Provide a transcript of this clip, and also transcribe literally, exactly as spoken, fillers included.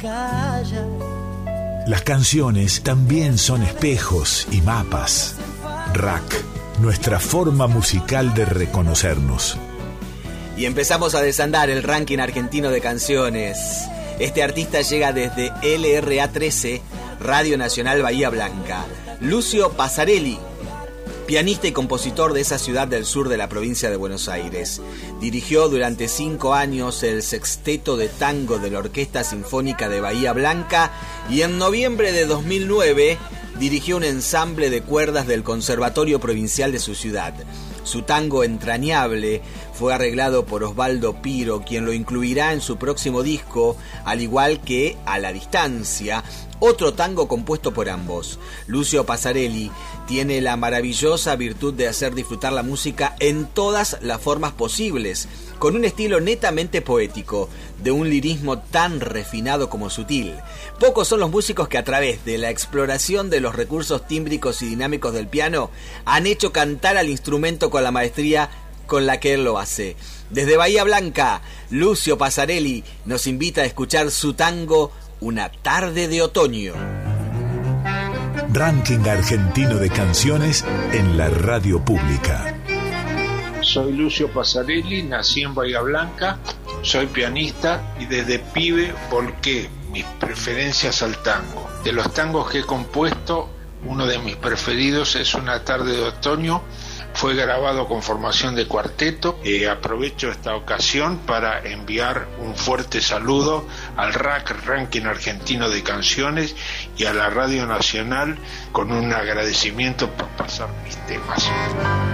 calla. Las canciones también son espejos y mapas. Rack, nuestra forma musical de reconocernos. Y empezamos a desandar el ranking argentino de canciones. Este artista llega desde L R A trece, Radio Nacional Bahía Blanca. Lucio Passarelli, pianista y compositor de esa ciudad del sur de la provincia de Buenos Aires. Dirigió durante cinco años el sexteto de tango de la Orquesta Sinfónica de Bahía Blanca y en noviembre de dos mil nueve dirigió un ensamble de cuerdas del Conservatorio Provincial de su ciudad. Su tango Entrañable fue arreglado por Osvaldo Piro, quien lo incluirá en su próximo disco, al igual que A la Distancia, otro tango compuesto por ambos. Lucio Passarelli tiene la maravillosa virtud de hacer disfrutar la música en todas las formas posibles, con un estilo netamente poético, de un lirismo tan refinado como sutil. Pocos son los músicos que a través de la exploración de los recursos tímbricos y dinámicos del piano han hecho cantar al instrumento con la maestría con la que él lo hace. Desde Bahía Blanca, Lucio Passarelli nos invita a escuchar su tango Una tarde de otoño. Ranking argentino de canciones en la radio pública. Soy Lucio Passarelli, nací en Bahía Blanca, soy pianista y desde pibe volqué mis preferencias al tango. De los tangos que he compuesto, uno de mis preferidos es Una tarde de otoño. Fue grabado con formación de cuarteto. Eh, aprovecho esta ocasión para enviar un fuerte saludo al Rack, Ranking Argentino de Canciones, y a la Radio Nacional con un agradecimiento por pasar mis temas.